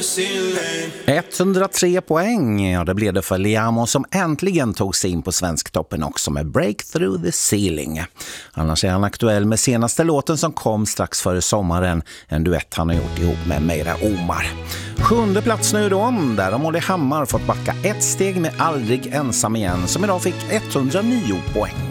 103 poäng, ja det blev det för Liamo som äntligen tog sig in på Svensktoppen också med Break Through the Ceiling. Annars är han aktuell med senaste låten som kom strax före sommaren, en duett han har gjort ihop med Meira Omar. 7:e plats nu då, där har Molly Hammar fått backa ett steg med Aldrig ensam igen som idag fick 109 poäng.